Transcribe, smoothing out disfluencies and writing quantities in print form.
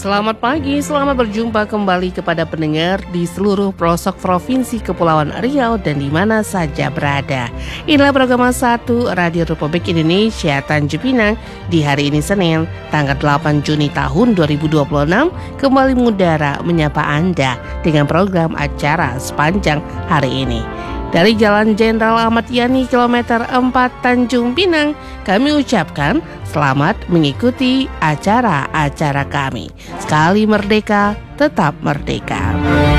Selamat pagi, selamat berjumpa kembali kepada pendengar di seluruh pelosok Provinsi Kepulauan Riau dan di mana saja berada. Inilah program 1 Radio Republik Indonesia Tanjung Pinang di hari ini Senin, tanggal 8 Juni tahun 2026, kembali mengudara menyapa Anda dengan program acara sepanjang hari ini. Dari Jalan Jenderal Ahmad Yani kilometer 4 Tanjung Pinang, kami ucapkan selamat mengikuti acara-acara kami. Sekali merdeka, tetap merdeka.